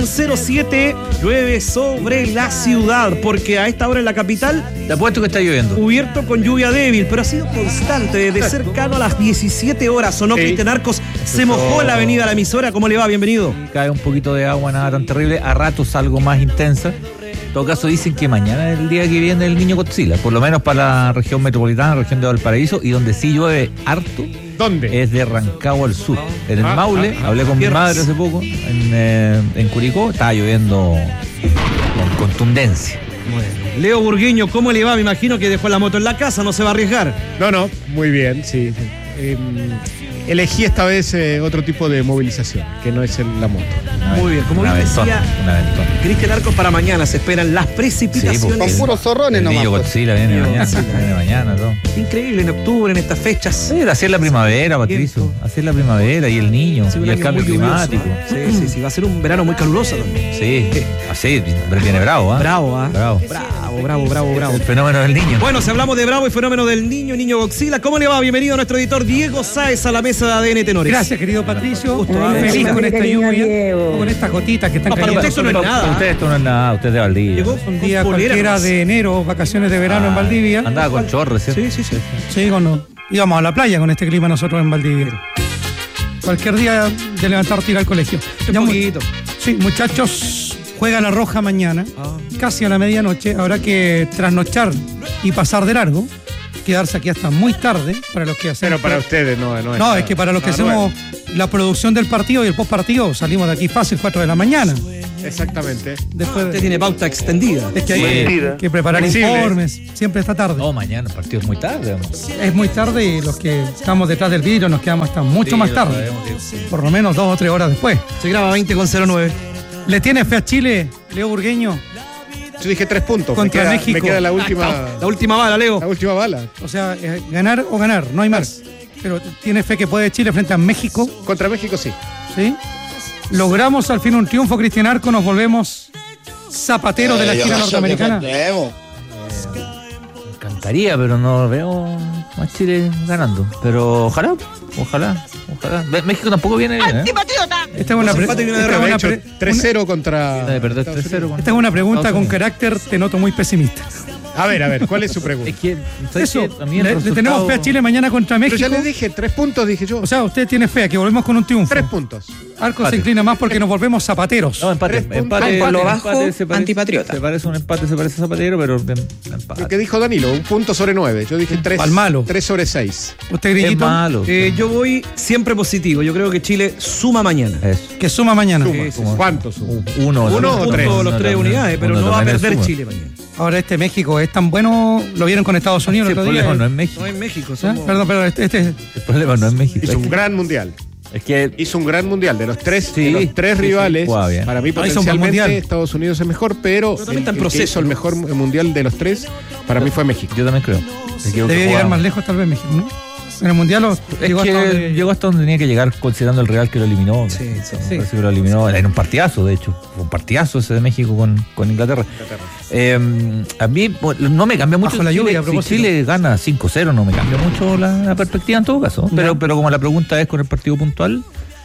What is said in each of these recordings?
07 llueve sobre la ciudad, porque a esta hora en la capital te apuesto que está lloviendo. Cubierto con lluvia débil, pero ha sido constante desde cercano a las 17 horas. ¿O no, sí. Cristian Arcos? Se mojó en la avenida La Emisora. ¿Cómo le va? Bienvenido. Cae un poquito de agua, nada tan terrible. A ratos algo más intensa. En todo caso dicen que mañana es el día que viene el niño Godzilla, por lo menos para la región metropolitana, la región de Valparaíso, y donde sí llueve harto. ¿Dónde? Es de Rancagua al sur. En el Maule, hablé con mi madre hace poco, en Curicó, estaba lloviendo con contundencia. Bueno. Leo Burgueño, ¿cómo le va? Me imagino que dejó la moto en la casa, no se va a arriesgar. No, muy bien, sí. Elegí esta vez otro tipo de movilización, que no es la moto. Muy bien, como bien decía Cristian Arcos, para mañana se esperan las precipitaciones. Sí, con puros zorrones nomás. El niño Godzilla viene mañana, todo. Increíble en octubre, en estas fechas. Sí, así es la primavera, Patricio. Así es la primavera y el niño, sí, y el cambio climático. Sí, va a ser un verano muy caluroso también. Sí, así, viene bravo, ¿ah? Bravo. El fenómeno del niño. Bueno, si hablamos de bravo y fenómeno del niño Godzilla, ¿cómo le va? Bienvenido a nuestro editor Diego Sáez a la mesa de ADN Tenores. Gracias, querido Patricio. Feliz con esta lluvia, con estas gotitas que están cayendo. Para usted esto no es nada. Usted esto no es nada, usted es de Valdivia. Llegó un día cualquiera de enero, vacaciones de verano en Valdivia. Andaba con chorros, ¿cierto? Sí. Sí, íbamos a la playa con este clima nosotros en Valdivia. Cualquier día de levantarte ir al colegio. Un poquito. Sí, muchachos, juega la Roja mañana, casi a la medianoche. Habrá que trasnochar y pasar de largo. Quedarse aquí hasta muy tarde para los que hacen. Pero para ustedes no es. No, es que para los que hacemos la producción del partido y el postpartido salimos de aquí fácil 4 de la mañana. Exactamente. Después usted tiene pauta extendida. Es que hay que preparar informes. Siempre está tarde. No, mañana el partido es muy tarde. Es muy tarde y los que estamos detrás del vidrio nos quedamos hasta mucho más tarde. Por lo menos 2 o 3 horas después. Se graba 20:09. ¿Le tiene fe a Chile, Leo Burgueño? Yo dije 3 puntos. Contra México. Me queda la última. La última bala, Leo. La última bala. O sea, ganar o ganar, no hay más. Pero ¿tiene fe que puede Chile frente a México? Contra México sí. ¿Sí? Logramos al fin un triunfo, Cristian Arco, nos volvemos zapateros de la esquina norteamericana. Me encantaría, pero no veo más Chile ganando. Pero ojalá. México tampoco viene bien, ¡Antipatriota! Esta es una pregunta. 3-0 contra. Perder 3-0. Esta es una pregunta con carácter, te noto muy pesimista. A ver, ¿cuál es su pregunta? Es que, eso, le tenemos fe a Chile mañana contra México. Pero ya le dije, 3 puntos, dije yo. O sea, usted tiene fe a que volvemos con un triunfo. 3 puntos. Arco se inclina más porque nos volvemos zapateros. No, empate por lo bajo, antipatriota. Se parece un empate, se parece zapatero, pero empate. Lo que dijo Danilo, 1 punto sobre 9. Yo dije 3 sobre 6. ¿Usted, Grillito? Es malo. Yo voy siempre positivo. Yo creo que Chile suma mañana. Eso. ¿Que suma mañana? ¿Cuántos suma? 1 o 3. Los 3 unidades, pero no va a perder Chile mañana. Ahora México es tan bueno, lo vieron con Estados Unidos el otro día. El problema no es México. No es México. Perdón, pero el problema no es México. Hizo un gran mundial. Es que hizo un gran mundial. De los tres rivales, para mí potencialmente Estados Unidos es mejor, pero el que hizo el mejor mundial de los 3, para mí fue México. Yo también creo. Debía llegar más lejos tal vez México, ¿no? En el mundial llegó hasta donde tenía que llegar, considerando el Real que lo eliminó. Sí. Que lo eliminó en un partidazo, de hecho. Fue un partidazo ese de México con Inglaterra. A mí no me cambia mucho. Bajo la lluvia, si Chile gana 5-0, no me cambia mucho la perspectiva en todo caso. Pero como la pregunta es con el partido puntual,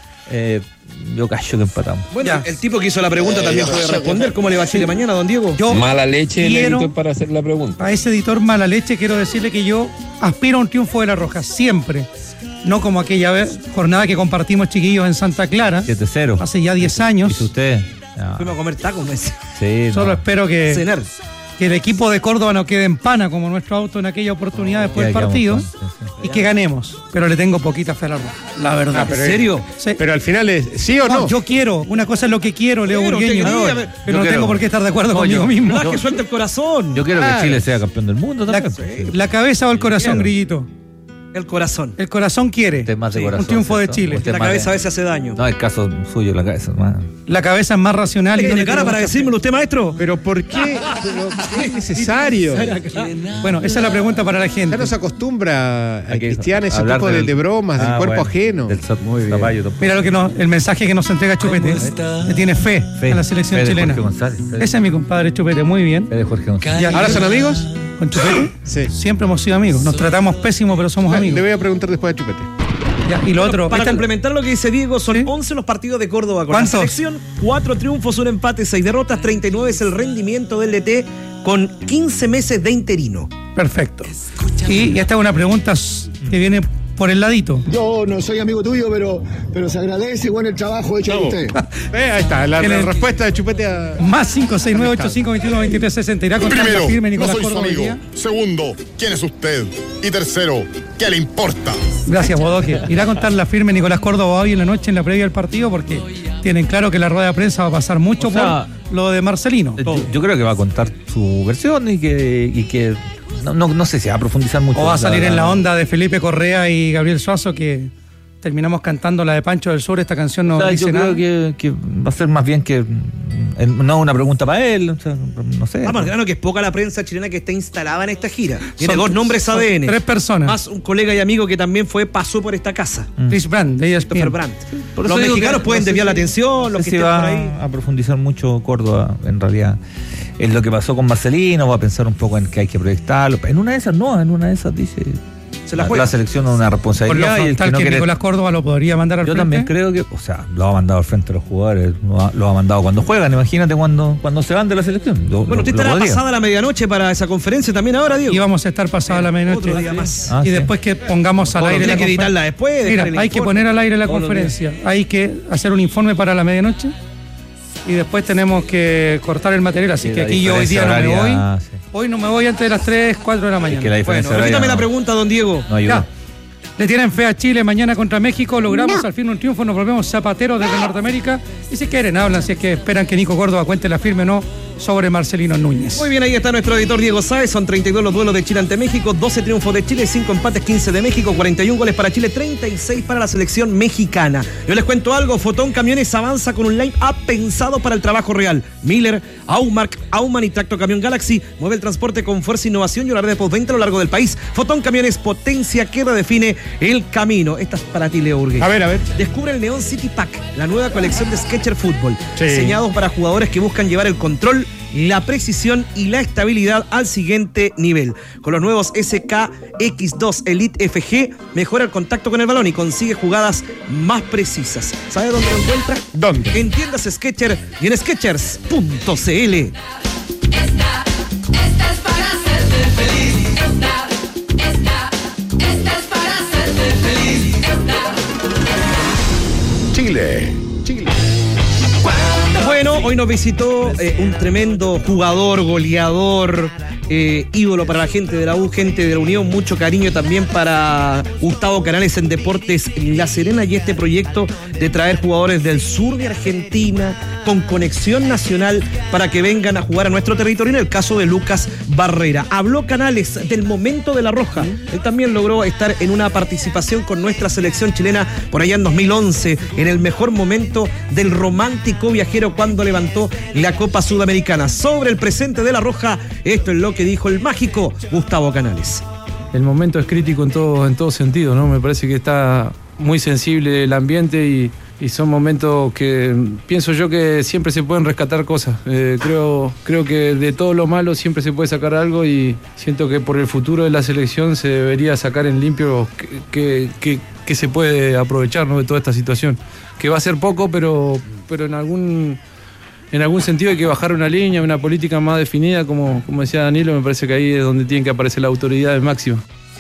yo callo que empatamos. Bueno, el tipo que hizo la pregunta también puede responder. ¿Cómo le va a Chile mañana, don Diego? Mala leche el editor para hacer la pregunta. A ese editor mala leche quiero decirle que yo aspiro a un triunfo de la Roja, siempre. No como aquella jornada que compartimos, chiquillos, en Santa Clara. 7-0. Hace ya 10 años. ¿Y usted? Fuimos a comer tacos, Messi. Sí. Solo espero cenar. Que el equipo de Córdoba no quede en pana como nuestro auto en aquella oportunidad después del partido y que ganemos. Pero le tengo poquita fe a la Roja, la verdad. ¿En serio? Sí. Pero al final es ¿sí o no? Yo quiero. Una cosa es lo que quiero, Leo Burgueño. Pero no tengo por qué estar de acuerdo conmigo mismo. Que suelte el corazón. Yo quiero que Chile sea campeón del mundo también. La cabeza o el corazón, Grillito. El corazón. El corazón quiere un triunfo de Chile. La cabeza a veces hace daño. No, el caso suyo, la cabeza. La cabeza es más racional. ¿Tiene cara para decírmelo usted, maestro? ¿Pero por qué? ¿Es necesario? Bueno, esa es la pregunta para la gente. Ya nos acostumbra a Cristian ese tipo de bromas del cuerpo ajeno. Muy bien. Mira el mensaje que nos entrega Chupete. Que tiene fe en la selección chilena. Ese es mi compadre Chupete, muy bien. Jorge González. ¿Ahora son amigos? ¿Con Chupete? Sí. Siempre hemos sido amigos. Nos tratamos pésimo, pero somos amigos. Le voy a preguntar después a Chupete. Ya, y lo otro. Para complementar lo que dice Diego, son 11 los partidos de Córdoba con la selección, 4 triunfos, 1 empate, 6 derrotas, 39 es el rendimiento del DT con 15 meses de interino. Perfecto. Y esta es una pregunta que viene por el ladito. Yo no soy amigo tuyo, pero se agradece igual el trabajo hecho por usted. Ahí está, la respuesta de Chupete a... Más 569-8521-2360. Irá a contar la firme Nicolás Córdoba hoy día. Segundo, ¿quién es usted? Y tercero, ¿qué le importa? Gracias, Bodoque. Irá a contar la firme Nicolás Córdoba hoy en la noche en la previa del partido porque tienen claro que la rueda de prensa va a pasar mucho por lo de Marcelino. Yo creo que va a contar su versión y que no sé si va a profundizar mucho. O va a salir en la onda de Felipe Correa y Gabriel Suazo, que terminamos cantando la de Pancho del Sur. Esta canción no dice nada. Yo creo que va a ser más bien que no una pregunta para él, o sea, no sé. Vamos, claro que es poca la prensa chilena que está instalada en esta gira. Tiene 2 nombres ADN. 3 personas. Más un colega y amigo que también pasó por esta casa. Chris Brandt, de ESPN. Los mexicanos pueden desviar la atención, los que estén por ahí. A profundizar mucho Córdoba, en realidad, en lo que pasó con Marcelino, va a pensar un poco en que hay que proyectarlo. En una de esas dice... La selección es una responsabilidad. Por lo frontal que Nicolás Córdoba lo podría mandar al frente. Yo también creo que, lo ha mandado al frente a los jugadores, lo ha mandado cuando juegan. Imagínate cuando se van de la selección. Usted estará pasada la medianoche para esa conferencia también ahora, Diego. Y vamos a estar pasada la medianoche. Otro día más. Y después que pongamos al aire la que editarla después. Mira, hay que poner al aire la conferencia. Hay que hacer un informe para la medianoche. Y después tenemos que cortar el material, así que aquí yo hoy día no me voy. Hoy no me voy antes de las 3, 4 de la mañana. Repítame la pregunta, don Diego. No ayuda. Le tienen fe a Chile mañana contra México. Logramos al fin un triunfo, nos volvemos zapateros desde Norteamérica. Y si quieren, hablan, si es que esperan que Nico Córdoba cuente la firme o no sobre Marcelino Núñez. Muy bien, ahí está nuestro editor Diego Sáez. Son 32 los duelos de Chile ante México, 12 triunfos de Chile, 5 empates, 15 de México, 41 goles para Chile, 36 para la selección mexicana. Yo les cuento algo, Fotón Camiones avanza con un line-up pensado para el trabajo real. Miller, Aumark, Aumann y Tracto Camión Galaxy mueve el transporte con fuerza, innovación y horario de postventa a lo largo del país. Fotón Camiones, potencia que redefine el camino. Esta es para ti, Leo Urguez. A ver. Descubre el Neon City Pack, la nueva colección de Sketcher Fútbol, diseñados para jugadores que buscan llevar el control, la precisión y la estabilidad al siguiente nivel. Con los nuevos SKX2 Elite FG, mejora el contacto con el balón y consigue jugadas más precisas. ¿Sabe dónde lo encuentra? ¿Dónde? En tiendas Sketcher y en Sketchers.cl. Esta es para hacerte feliz. Esta es para hacerte feliz. Chile. Bueno, hoy nos visitó un tremendo jugador, goleador, ídolo para la gente de la U, gente de la Unión, mucho cariño también para Gustavo Canales en Deportes La Serena y este proyecto de traer jugadores del sur de Argentina con conexión nacional para que vengan a jugar a nuestro territorio, en el caso de Lucas Barrera. Habló Canales del momento de La Roja. Él también logró estar en una participación con nuestra selección chilena por allá en 2011, en el mejor momento del romántico viajero cuando levantó la Copa Sudamericana. Sobre el presente de La Roja, esto es lo que dijo el mágico Gustavo Canales. El momento es crítico en todo sentido, ¿no? Me parece que está muy sensible el ambiente y son momentos que pienso yo que siempre se pueden rescatar cosas. Creo que de todo lo malo siempre se puede sacar algo y siento que por el futuro de la selección se debería sacar en limpio que se puede aprovechar, ¿no?, de toda esta situación. Que va a ser poco, pero en algún sentido hay que bajar una línea, una política más definida, como decía Danilo. Me parece que ahí es donde tiene que aparecer la autoridad máxima.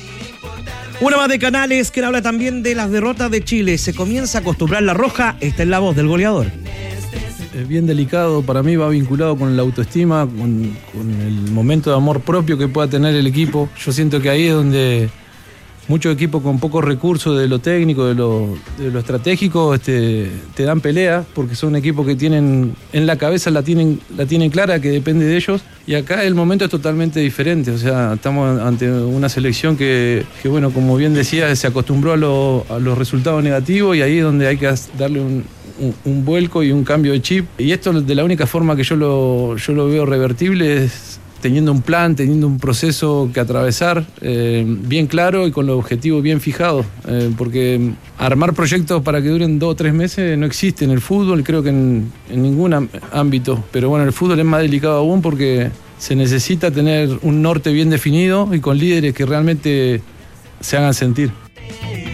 Una más de Canales, que habla también de las derrotas de Chile. Se comienza a acostumbrar La Roja. Esta es la voz del goleador. Es bien delicado, para mí va vinculado con la autoestima, con el momento de amor propio que pueda tener el equipo. Yo siento que ahí es donde muchos equipos con pocos recursos de lo técnico, de lo estratégico, te dan pelea, porque son equipos que tienen en la cabeza, la tienen clara, que depende de ellos. Y acá el momento es totalmente diferente. O sea, estamos ante una selección que bueno, como bien decía, se acostumbró a los resultados negativos, y ahí es donde hay que darle un vuelco y un cambio de chip. Y esto, de la única forma que yo lo veo revertible, es teniendo un plan, teniendo un proceso que atravesar bien claro y con los objetivos bien fijados, porque armar proyectos para que duren 2 o 3 meses no existe en el fútbol, creo que en ningún ámbito, pero bueno, el fútbol es más delicado aún porque se necesita tener un norte bien definido y con líderes que realmente se hagan sentir.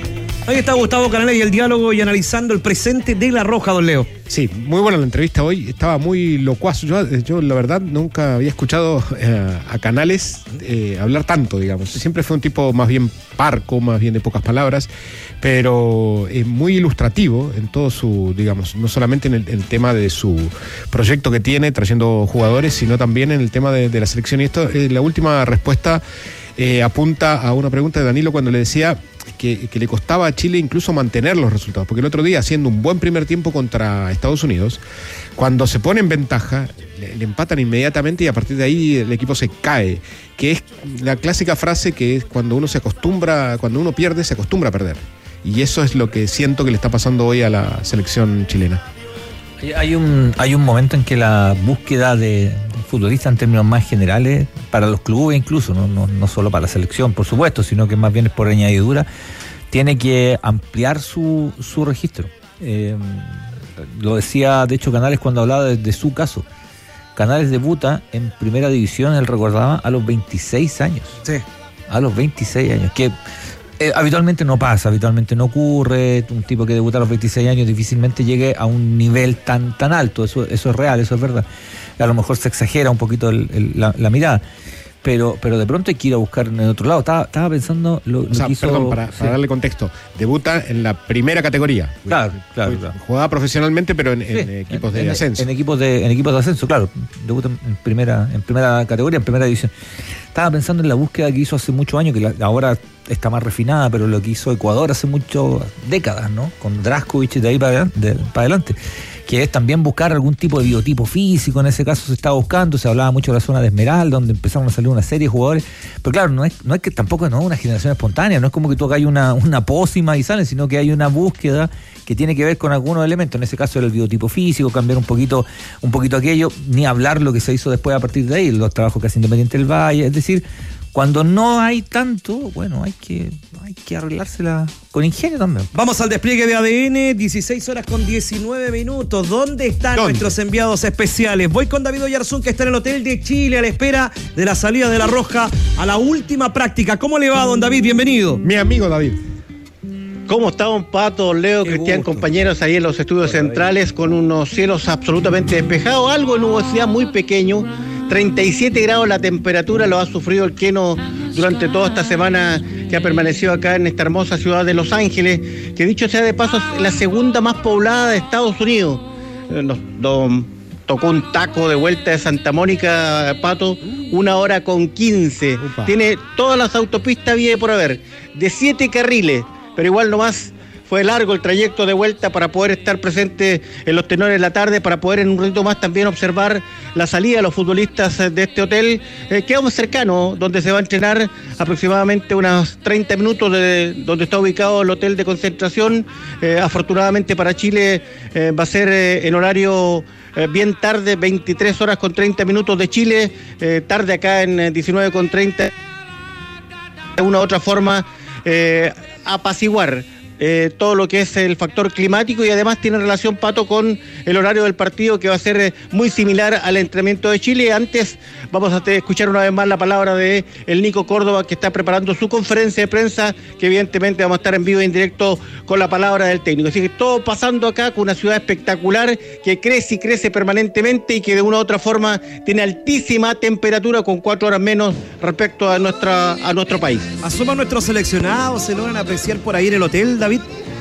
Ahí está Gustavo Canales y el diálogo y analizando el presente de La Roja, don Leo. Sí, muy buena la entrevista hoy, estaba muy locuaz. Yo la verdad nunca había escuchado a Canales hablar tanto, digamos. Siempre fue un tipo más bien parco, más bien de pocas palabras, pero muy ilustrativo en todo su, digamos, no solamente en el tema de su proyecto que tiene trayendo jugadores, sino también en el tema de la selección. Y esto, la última respuesta apunta a una pregunta de Danilo cuando le decía que le costaba a Chile incluso mantener los resultados, porque el otro día, haciendo un buen primer tiempo contra Estados Unidos, cuando se pone en ventaja, le empatan inmediatamente y a partir de ahí el equipo se cae, que es la clásica frase que es cuando uno pierde, se acostumbra a perder. Y eso es lo que siento que le está pasando hoy a la selección chilena. Hay un momento en que la búsqueda de futbolistas en términos más generales, para los clubes incluso, no solo para la selección, por supuesto, sino que más bien es por añadidura, tiene que ampliar su registro. Lo decía, de hecho, Canales cuando hablaba de su caso. Canales debuta en primera división, él recordaba, a los 26 años. Sí. A los 26 años, que habitualmente no pasa, habitualmente no ocurre. Un tipo que debuta a los 26 años difícilmente llegue a un nivel tan alto. Eso es real, eso es verdad. A lo mejor se exagera un poquito la mirada, pero de pronto hay que ir a buscar en el otro lado. Estaba pensando lo que hizo... Perdón, para darle contexto, debuta en la primera categoría. Claro. Jugaba profesionalmente, pero en equipos de ascenso. En equipos de ascenso, claro. Debuta en primera categoría, en primera división. Estaba pensando en la búsqueda que hizo hace muchos años, que ahora está más refinada, pero lo que hizo Ecuador hace muchas décadas, ¿no? Con Drašković de ahí para adelante. Que es también buscar algún tipo de biotipo físico. En ese caso se estaba buscando, se hablaba mucho de la zona de Esmeralda, donde empezaron a salir una serie de jugadores, pero claro, no es que tampoco es una generación espontánea, no es como que tú hagas una pócima y salen, sino que hay una búsqueda que tiene que ver con algunos elementos. En ese caso era el biotipo físico, cambiar un poquito aquello, ni hablar lo que se hizo después a partir de ahí, los trabajos que hace Independiente del Valle, es decir, cuando no hay tanto, bueno, hay que arreglársela con ingenio también. Vamos al despliegue de ADN, 16 horas con 19 minutos. ¿Dónde están nuestros enviados especiales? Voy con David Oyarzún, que está en el Hotel de Chile a la espera de la salida de La Roja a la última práctica. ¿Cómo le va, don David? Bienvenido. Mi amigo David. ¿Cómo está, don Pato, Leo, Cristian, compañeros ahí en los estudios centrales con unos cielos absolutamente despejados? Algo de nubosidad muy pequeño. 37 grados la temperatura, lo ha sufrido el Queno durante toda esta semana que ha permanecido acá en esta hermosa ciudad de Los Ángeles, que dicho sea de paso es la segunda más poblada de Estados Unidos. Nos tocó un taco de vuelta de Santa Mónica, Pato, 1 hora con 15. Upa. Tiene todas las autopistas vía por haber, de 7 carriles, pero igual nomás fue largo el trayecto de vuelta para poder estar presente en los tenores de la tarde, para poder en un ratito más también observar la salida de los futbolistas de este hotel. Quedamos cercanos, donde se va a entrenar aproximadamente unos 30 minutos de donde está ubicado el hotel de concentración. Afortunadamente para Chile va a ser en horario bien tarde, 23 horas con 30 minutos de Chile, tarde acá en 19 con 30. De una u otra forma, apaciguar todo lo que es el factor climático, y además tiene relación, Pato, con el horario del partido, que va a ser muy similar al entrenamiento de Chile. Antes vamos a escuchar una vez más la palabra de el Nico Córdoba, que está preparando su conferencia de prensa, que evidentemente vamos a estar en vivo e en directo con la palabra del técnico. Así que todo pasando acá con una ciudad espectacular que crece y crece permanentemente, y que de una u otra forma tiene altísima temperatura, con 4 horas menos respecto a nuestro país. Asoma nuestros seleccionados, ¿se logran apreciar por ahí en el hotel, David?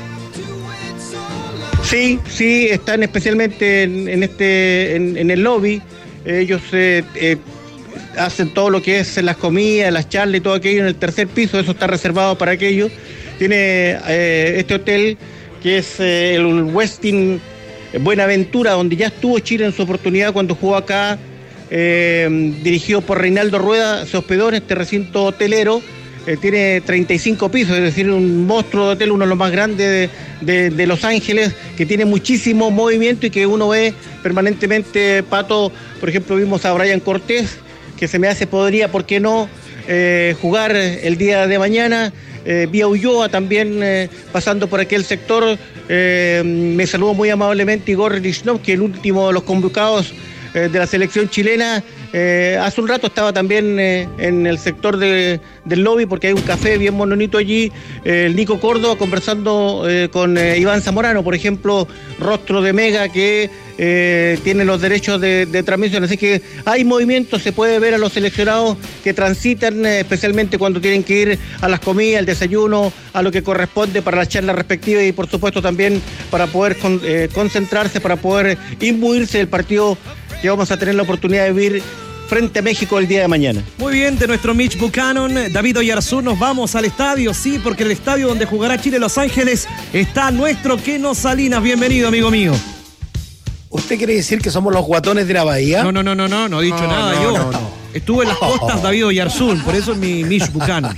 Sí, están especialmente en el lobby. Ellos hacen todo lo que es las comidas, las charlas y todo aquello en el tercer piso. Eso está reservado para aquello. Tiene este hotel que es el Westin Buenaventura, donde ya estuvo Chile en su oportunidad cuando jugó acá, dirigido por Reinaldo Rueda. Se hospedó en este recinto hotelero. Tiene 35 pisos, es decir, un monstruo de hotel, uno de los más grandes de Los Ángeles, que tiene muchísimo movimiento y que uno ve permanentemente, Pato. Por ejemplo, vimos a Brian Cortés, que se me hace podría, ¿por qué no?, jugar el día de mañana. Vi a Ulloa también pasando por aquel sector. Me saludó muy amablemente Igor Lichnov, que el último de los convocados de la selección chilena. Hace un rato estaba también en el sector del lobby, porque hay un café bien bonito allí, el Nico Córdoba conversando con Iván Zamorano, por ejemplo, rostro de Mega, que tiene los derechos de transmisión. Así que hay movimiento, se puede ver a los seleccionados que transitan, especialmente cuando tienen que ir a las comidas, al desayuno, a lo que corresponde para la charla respectiva, y por supuesto también para poder concentrarse, para poder imbuirse del partido que vamos a tener la oportunidad de vivir frente a México el día de mañana. Muy bien, de nuestro Mitch Buchanan, David Oyarzún, nos vamos al estadio, sí, porque en el estadio donde jugará Chile Los Ángeles está nuestro Keno Salinas. Bienvenido, amigo mío. ¿Usted quiere decir que somos los guatones de la Bahía? No he dicho nada yo. Estuve en las costas David Oyarzún, por eso es mi Mitch Buchanan.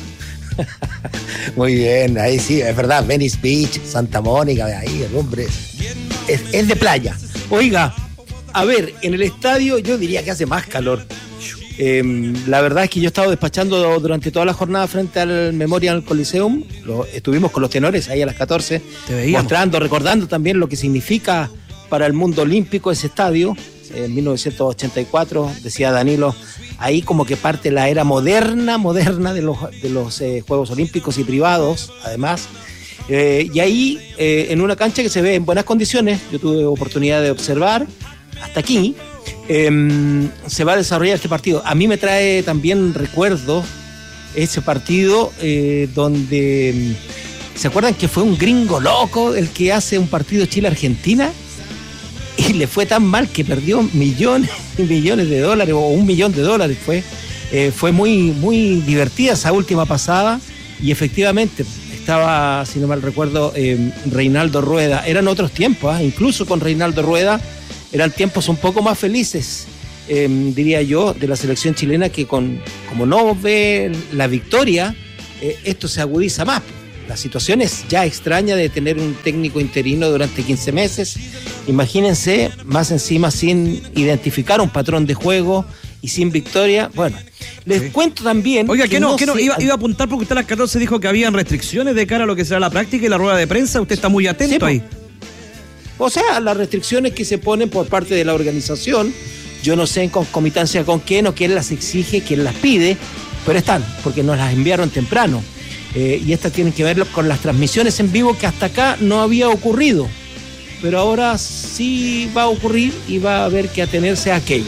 Muy bien, ahí sí, es verdad, Venice Beach, Santa Mónica, ahí el hombre es de playa. Oiga, a ver, en el estadio yo diría que hace más calor. La verdad es que yo he estado despachando durante toda la jornada frente al Memorial Coliseum. Estuvimos con los tenores ahí a las 14, mostrando, recordando también lo que significa para el mundo olímpico ese estadio. En 1984, decía Danilo, ahí como que parte la era moderna de los Juegos Olímpicos y privados, además. Y ahí, en una cancha que se ve en buenas condiciones, yo tuve oportunidad de observar hasta aquí, se va a desarrollar este partido. A mí me trae también recuerdos ese partido donde, ¿se acuerdan que fue un gringo loco el que hace un partido Chile-Argentina? Y le fue tan mal que perdió millones y millones de dólares, o $1 millón fue. Fue muy, muy divertida esa última pasada, y efectivamente estaba, si no mal recuerdo, Reinaldo Rueda. Eran otros tiempos, incluso con Reinaldo Rueda eran tiempos un poco más felices, diría yo, de la selección chilena, que como no ve la victoria, esto se agudiza más. La situación es ya extraña de tener un técnico interino durante 15 meses. Imagínense, más encima sin identificar un patrón de juego y sin victoria. Bueno, les cuento también... Oiga, que no, iba a apuntar porque usted a las 14 dijo que habían restricciones de cara a lo que será la práctica y la rueda de prensa. Usted está muy atento ahí. O sea, las restricciones que se ponen por parte de la organización, yo no sé en concomitancia con quién o quién las exige, quién las pide, pero están, porque nos las enviaron temprano. Y estas tienen que ver con las transmisiones en vivo, que hasta acá no había ocurrido, pero ahora sí va a ocurrir y va a haber que atenerse a aquello.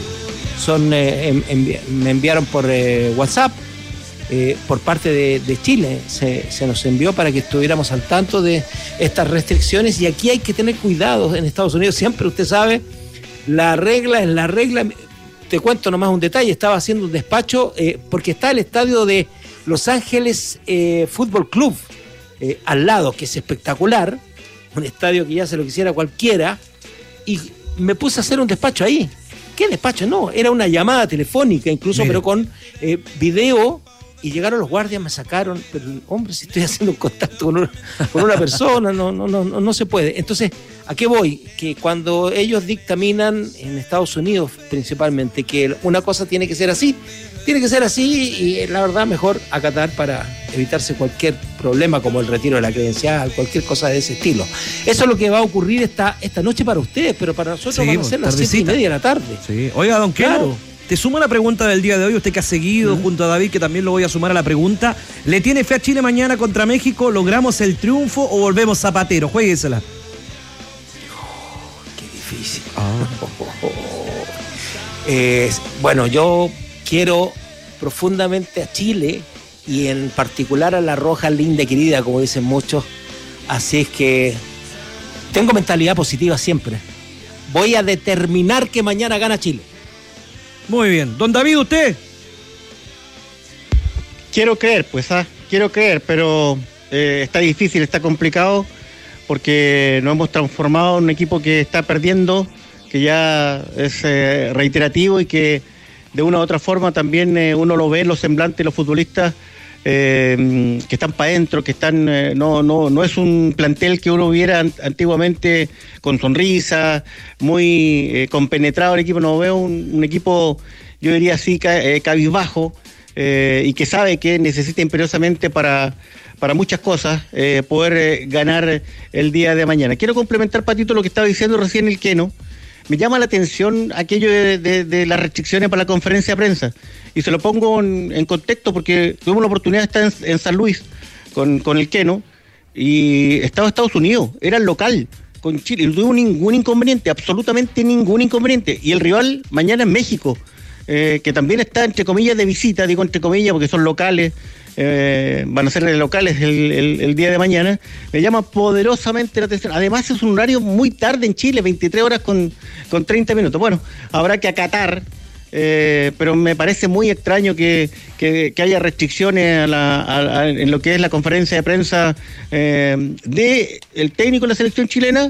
Me enviaron por WhatsApp, por parte de Chile, se nos envió para que estuviéramos al tanto de estas restricciones, y aquí hay que tener cuidado en Estados Unidos. Siempre, usted sabe, la regla es la regla. Te cuento nomás un detalle, estaba haciendo un despacho porque está el estadio de Los Ángeles Fútbol Club al lado, que es espectacular, un estadio que ya se lo quisiera cualquiera, y me puse a hacer un despacho ahí. ¿Qué despacho? No, era una llamada telefónica incluso, pero con video, y llegaron los guardias, me sacaron, pero hombre, si estoy haciendo un contacto con una persona, no se puede. Entonces, ¿a qué voy? Que cuando ellos dictaminan, en Estados Unidos principalmente, que una cosa tiene que ser así, y la verdad mejor acatar para evitarse cualquier problema como el retiro de la credencial, cualquier cosa de ese estilo. Eso es lo que va a ocurrir esta noche para ustedes, pero para nosotros van a ser las 7:30 de la tarde. Sí. Oiga, don Keno, te sumo a la pregunta del día de hoy, usted que ha seguido junto a David, que también lo voy a sumar a la pregunta. ¿Le tiene fe a Chile mañana contra México? ¿Logramos el triunfo o volvemos zapatero? Juéguesela. Qué difícil. Bueno, yo quiero profundamente a Chile, y en particular a la roja linda y querida, como dicen muchos. Así es que tengo mentalidad positiva siempre. Voy a determinar que mañana gana Chile. Muy bien. Don David, ¿usted? Quiero creer, pero está difícil, está complicado, porque nos hemos transformado en un equipo que está perdiendo, que ya es reiterativo, y que de una u otra forma también uno lo ve en los semblantes de los futbolistas que están para adentro, que están no es un plantel que uno viera antiguamente con sonrisa, muy compenetrado el equipo. No veo un equipo, yo diría así, cabizbajo, y que sabe que necesita imperiosamente para muchas cosas poder ganar el día de mañana. Quiero complementar, Patito, lo que estaba diciendo recién el Keno. me llama la atención aquello de las restricciones para la conferencia de prensa. Y se lo pongo en contexto porque tuvimos la oportunidad de estar en San Luis con el Keno y estaba Estados Unidos, era el local con Chile y no tuvo ningún inconveniente, absolutamente ningún inconveniente. Y el rival mañana es México, que también está entre comillas de visita, digo entre comillas porque son locales, van a ser locales el día de mañana. Me llama poderosamente la atención. Además es un horario muy tarde en Chile, 23 horas con 30 minutos. Bueno, habrá que acatar, pero me parece muy extraño que haya restricciones en lo que es la conferencia de prensa de el técnico de la selección chilena.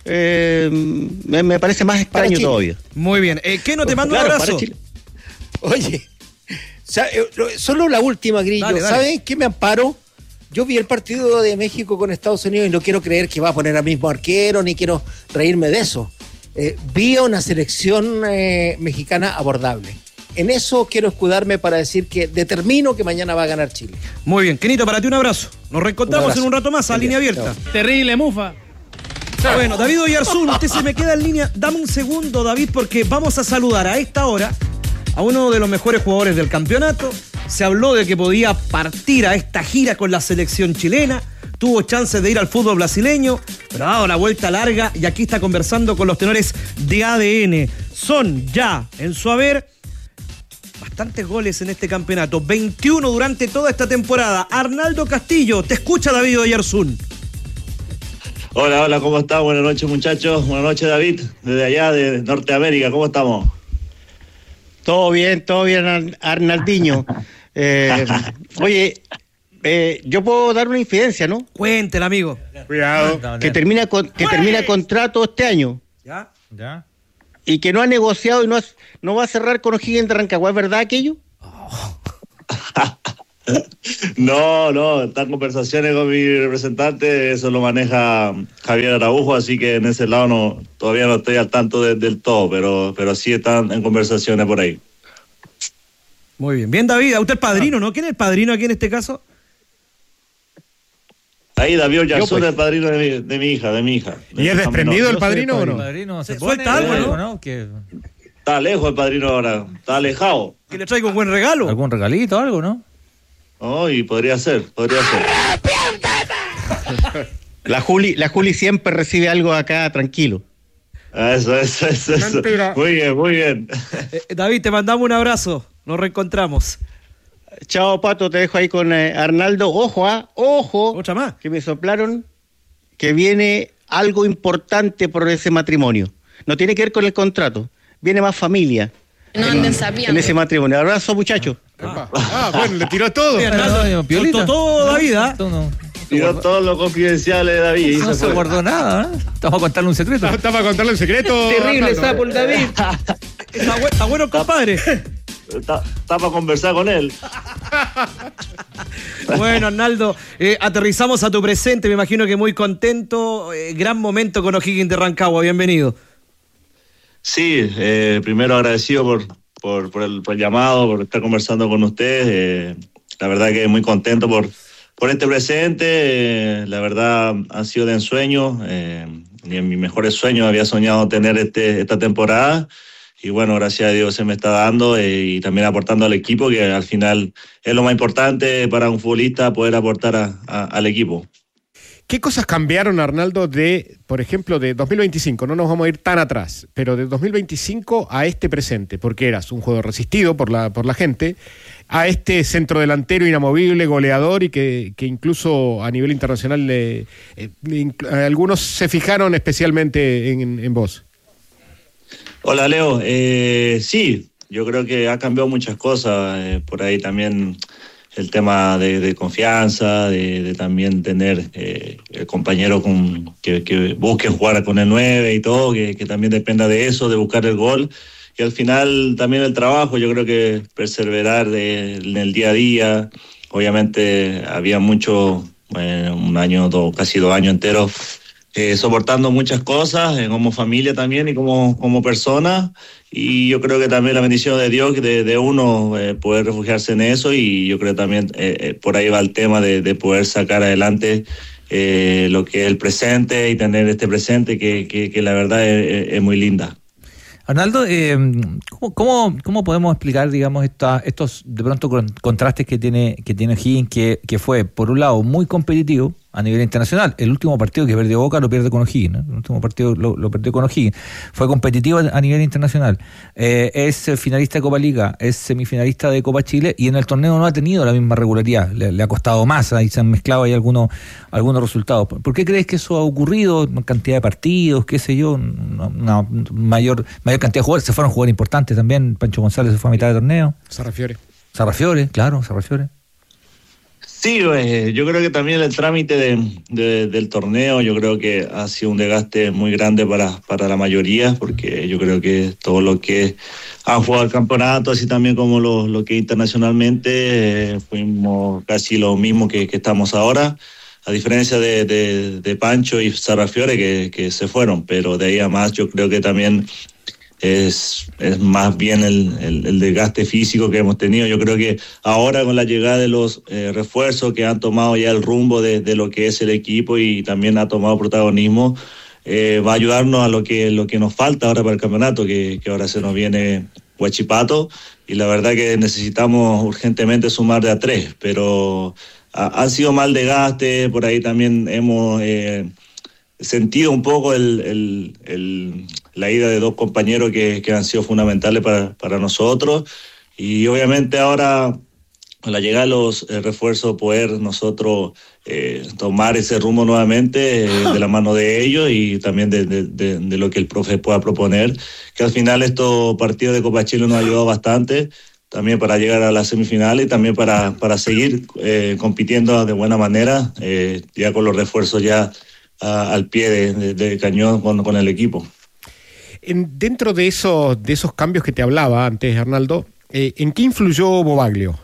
Me parece más extraño todavía. Muy bien. ¿Qué no te mando un abrazo? Oye, solo la última, Grillo. Dale. ¿Saben qué me amparo? Yo vi el partido de México con Estados Unidos y no quiero creer que va a poner al mismo arquero, ni quiero reírme de eso. Vi a una selección mexicana abordable. En eso quiero escudarme para decir que determino que mañana va a ganar Chile. Muy bien, Kenito, para ti un abrazo. Nos reencontramos en un rato más a Línea Abierta. Terrible, Mufa. Bueno, David Oyarzún, usted se me queda en línea. Dame un segundo, David, porque vamos a saludar a esta hora a uno de los mejores jugadores del campeonato. Se habló de que podía partir a esta gira con la selección chilena. Tuvo chances de ir al fútbol brasileño, pero ha dado la vuelta larga y aquí está conversando con los tenores de ADN. Son ya, en su haber, bastantes goles en este campeonato. 21 durante toda esta temporada. Arnaldo Castillo, te escucha David Oyarzún. Hola, ¿cómo está? Buenas noches, muchachos. Buenas noches, David, desde allá de Norteamérica. ¿Cómo estamos? Todo bien, Arnaldinho. Oye, yo puedo dar una infidencia, ¿no? Cuéntela, amigo. Cuidado. Que termina contrato este año. ¿Ya? Y que no ha negociado y no va a cerrar con O'Higgins de Rancagua. ¿Es verdad aquello? No, están conversaciones con mi representante, eso lo maneja Javier Araujo, así que en ese lado todavía no estoy al tanto del todo, pero sí están en conversaciones por ahí. Muy bien. Bien, David, a usted el padrino, ¿no? ¿Quién es el padrino aquí en este caso? Ahí David Oyarzún es el padrino de mi hija. ¿Y es desprendido el padrino o no? El padrino se suelta algo, ¿no? Que... Está lejos el padrino ahora, está alejado. ¿Que le traigo un buen regalo? ¿Algún regalito o algo, no? Oh, y podría ser. La Juli siempre recibe algo acá, tranquilo. Eso. Muy bien. David, te mandamos un abrazo. Nos reencontramos. Chao, Pato, te dejo ahí con Arnaldo. Ojo, otra más. Que me soplaron que viene algo importante por ese matrimonio. No tiene que ver con el contrato. Viene más familia. No anden sabiendo. En ese matrimonio. Abrazo, muchachos. Bueno, le tiró todo. Soltó todo, David, ¿ah? Tiró todo lo confidencial de David. No se guardó nada, ¿eh? Estamos a contarle un secreto. Estamos a contarle un secreto. Terrible sapo el David. Está bueno, compadre. Está para conversar con él. Bueno, Arnaldo, aterrizamos a tu presente, me imagino que muy contento. Gran momento con O'Higgins de Rancagua, bienvenido. Sí, primero agradecido por el llamado, por estar conversando con ustedes. La verdad que muy contento por este presente. La verdad ha sido de ensueño. Ni en mis mejores sueños había soñado tener esta temporada. Y bueno, gracias a Dios se me está dando y también aportando al equipo, que al final es lo más importante para un futbolista, poder aportar al equipo. ¿Qué cosas cambiaron, Arnaldo, por ejemplo, de 2025? No nos vamos a ir tan atrás, pero de 2025 a este presente, porque eras un jugador resistido por la gente, a este centrodelantero inamovible, goleador y que incluso a nivel internacional algunos se fijaron especialmente en vos. Hola, Leo. Sí, yo creo que ha cambiado muchas cosas. Por ahí también el tema de confianza, de también tener compañeros que busquen jugar con el 9 y todo, que también dependa de eso, de buscar el gol. Y al final también el trabajo, yo creo que perseverar en el día a día. Obviamente había mucho, un año, casi 2 años enteros, soportando muchas cosas, como familia también y como persona, y yo creo que también la bendición de Dios, de uno poder refugiarse en eso, y yo creo que también por ahí va el tema de poder sacar adelante lo que es el presente y tener este presente que la verdad es muy linda. Arnaldo, ¿cómo podemos explicar, digamos, estos de pronto contrastes que tiene O'Higgins, que fue, por un lado, muy competitivo a nivel internacional? El último partido que perdió Boca lo pierde con O'Higgins, ¿no? El último partido lo perdió con O'Higgins. Fue competitivo a nivel internacional. Es finalista de Copa Liga, es semifinalista de Copa Chile, y en el torneo no ha tenido la misma regularidad. Le ha costado más, ahí se han mezclado ahí algunos resultados. ¿Por qué crees que eso ha ocurrido? Cantidad de partidos, qué sé yo, una mayor cantidad de jugadores. Se fueron a jugar importantes también. Pancho González se fue a mitad de torneo. Sarrafiore, claro, Sarrafiore. Sí, yo creo que también el trámite del torneo, yo creo que ha sido un desgaste muy grande para la mayoría, porque yo creo que todo lo que han jugado el campeonato, así también como lo que internacionalmente, fuimos casi lo mismo que estamos ahora, a diferencia de Pancho y Sarrafiore que se fueron, pero de ahí a más yo creo que también es más bien el desgaste físico que hemos tenido. Yo creo que ahora con la llegada de los refuerzos que han tomado ya el rumbo de lo que es el equipo y también ha tomado protagonismo, va a ayudarnos a lo que nos falta ahora para el campeonato, que ahora se nos viene Huachipato, y la verdad que necesitamos urgentemente sumar de a 3, pero han sido mal desgaste. Por ahí también hemos sentido un poco la ida de 2 compañeros que han sido fundamentales para nosotros, y obviamente ahora con la llegada de los refuerzos poder nosotros tomar ese rumbo nuevamente de la mano de ellos y también de lo que el profe pueda proponer, que al final estos partidos de Copa Chile nos ha ayudado bastante también para llegar a la semifinal y también para seguir compitiendo de buena manera, ya con los refuerzos ya al pie de cañón con el equipo. Dentro de esos cambios que te hablaba antes, Arnaldo, ¿en qué influyó Bobaglio?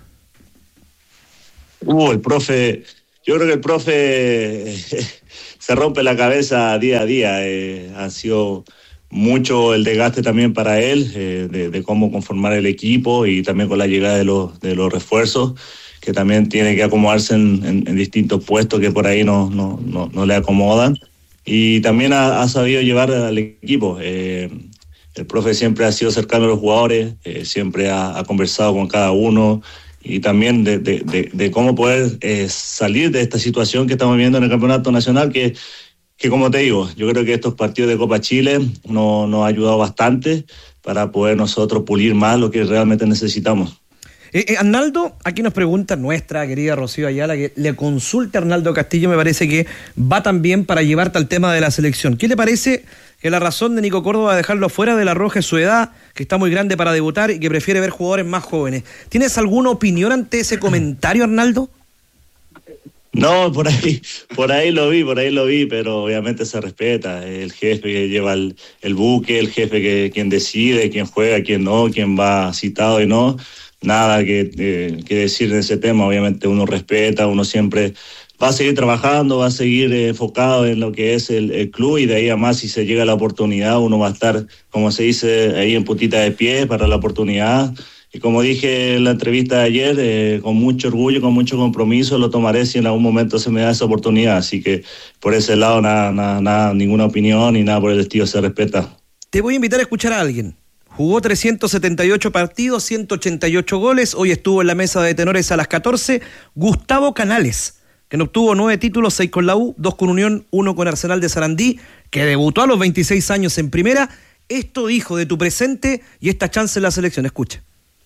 El profe, yo creo que el profe se rompe la cabeza día a día. Ha sido mucho el desgaste también para él, de cómo conformar el equipo, y también con la llegada de los refuerzos, que también tiene que acomodarse en distintos puestos que por ahí no le acomodan. Y también ha sabido llevar al equipo. El profe siempre ha sido cercano a los jugadores, siempre ha conversado con cada uno, y también de cómo poder salir de esta situación que estamos viviendo en el Campeonato Nacional, que como te digo, yo creo que estos partidos de Copa Chile nos ha ayudado bastante para poder nosotros pulir más lo que realmente necesitamos. Arnaldo, aquí nos pregunta nuestra querida Rocío Ayala, que le consulte a Arnaldo Castillo, me parece que va también para llevarte al tema de la selección. ¿Qué le parece que la razón de Nico Córdoba de dejarlo fuera de la Roja es su edad, que está muy grande para debutar y que prefiere ver jugadores más jóvenes? ¿Tienes alguna opinión ante ese comentario, Arnaldo? No, por ahí lo vi, pero obviamente se respeta. El jefe que lleva el buque, el jefe quien decide, quién juega, quién no, quién va citado y no. Nada que decir en ese tema. Obviamente uno respeta, uno siempre va a seguir trabajando, va a seguir enfocado en lo que es el club, y de ahí a más, si se llega la oportunidad, uno va a estar, como se dice, ahí en puntita de pie para la oportunidad. Y como dije en la entrevista de ayer, con mucho orgullo, con mucho compromiso, lo tomaré si en algún momento se me da esa oportunidad. Así que por ese lado nada, ninguna opinión ni nada por el estilo, se respeta. Te voy a invitar a escuchar a alguien. Jugó 378 partidos, 188 goles. Hoy estuvo en la mesa de tenores a las 14. Gustavo Canales, que no obtuvo 9 títulos, 6 con la U, 2 con Unión, 1 con Arsenal de Sarandí, que debutó a los 26 años en primera. Esto dijo de tu presente y esta chance en la selección. Escucha.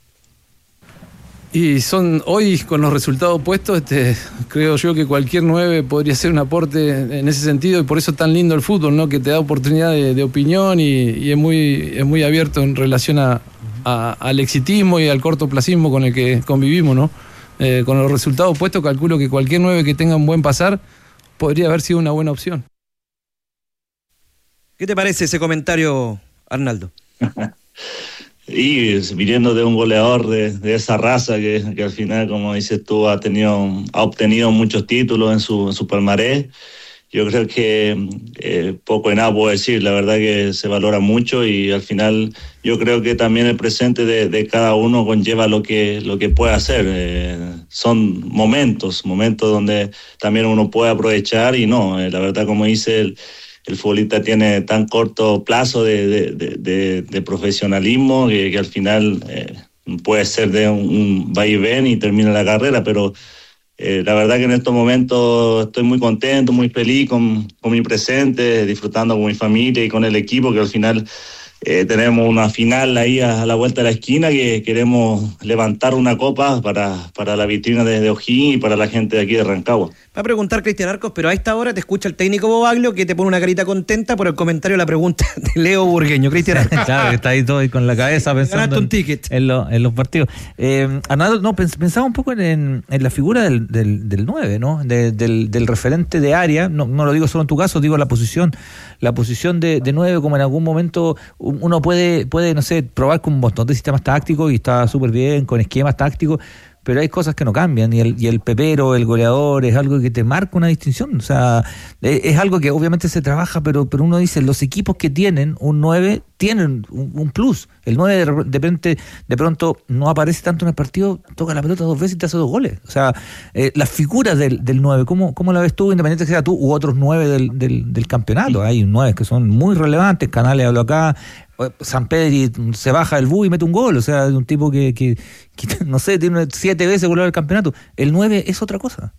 Y hoy, con los resultados puestos, creo yo que cualquier 9 podría ser un aporte en ese sentido, y por eso es tan lindo el fútbol, ¿no? Que te da oportunidad de opinión y es muy abierto en relación al exitismo y al cortoplacismo con el que convivimos, ¿no? Con los resultados puestos, calculo que cualquier 9 que tenga un buen pasar podría haber sido una buena opción. ¿Qué te parece ese comentario, Arnaldo? Y viniendo de un goleador de esa raza que al final, como dices tú, ha obtenido muchos títulos en su palmarés, yo creo que poco y nada puedo decir. La verdad que se valora mucho, y al final yo creo que también el presente de cada uno conlleva lo que puede hacer. Son momentos donde también uno puede aprovechar, y no, la verdad, como dice el futbolista tiene tan corto plazo de profesionalismo que al final puede ser de un va y ven y termina la carrera, pero la verdad que en estos momentos estoy muy contento, muy feliz con mi presente, disfrutando con mi familia y con el equipo, que al final tenemos una final ahí a la vuelta de la esquina, que queremos levantar una copa para la vitrina de O'Higgins y para la gente de aquí de Rancagua. Va a preguntar Cristian Arcos, pero a esta hora te escucha el técnico Bobaglio, que te pone una carita contenta por el comentario de la pregunta de Leo Burgueño. Cristian Arcos. Claro, que está ahí todo con la cabeza pensando un ticket. En los partidos. Arnaldo, no, pensaba un poco en la figura del 9, ¿no? Del referente de área. No lo digo solo en tu caso, digo la posición de 9, como en algún momento uno puede, no sé, probar con un montón de sistemas tácticos y está súper bien, con esquemas tácticos, pero hay cosas que no cambian, y el pepero, el goleador, es algo que te marca una distinción. O sea, es algo que obviamente se trabaja, pero uno dice, los equipos que tienen un 9 tienen un plus. El 9 de pronto no aparece tanto en el partido, toca la pelota 2 veces y te hace 2 goles. O sea, las figuras del 9, ¿cómo la ves tú, independiente que sea tú u otros 9 del campeonato? Hay 9 que son muy relevantes, Canales habló acá, Sampedri se baja del bus y mete un gol, o sea, de un tipo que no sé, tiene 7 veces goleador del campeonato. El 9 es otra cosa.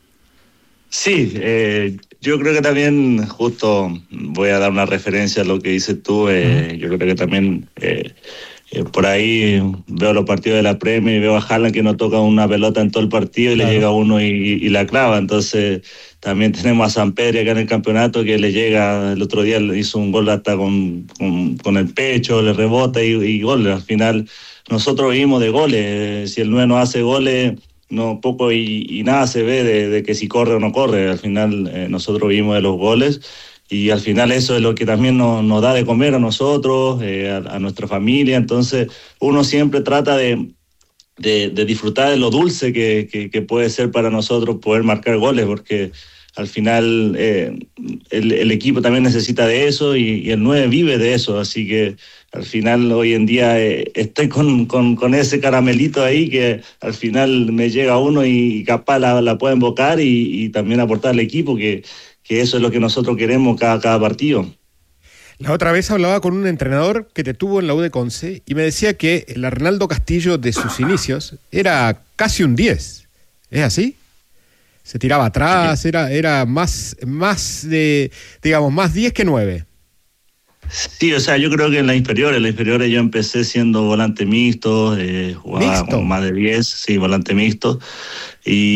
Sí, yo creo que también, justo voy a dar una referencia a lo que dices tú, yo creo que también por ahí veo los partidos de la Premier y veo a Haaland que no toca una pelota en todo el partido y le llega uno y la clava. Entonces también tenemos a Sampedri acá en el campeonato, que le llega, el otro día le hizo un gol hasta con el pecho, le rebota y gol. Al final nosotros vivimos de goles, si el 9 no hace goles, no poco y nada se ve de que si corre o no corre. Al final nosotros vivimos de los goles, y al final eso es lo que también nos da de comer a nosotros, a nuestra familia. Entonces uno siempre trata de disfrutar de lo dulce que puede ser para nosotros poder marcar goles, porque al final el equipo también necesita de eso, y el 9 vive de eso. Así que al final hoy en día estoy con ese caramelito ahí, que al final me llega uno y capaz la puede invocar y también aportar al equipo, que eso es lo que nosotros queremos cada partido. La otra vez hablaba con un entrenador que te tuvo en la U de Conce y me decía que el Arnaldo Castillo de sus inicios era casi un 10. ¿Es así? Se tiraba atrás, era más de, digamos, más 10 que 9. Sí, o sea, yo creo que en las inferiores yo empecé siendo volante mixto, jugaba con más de 10, sí, volante mixto, y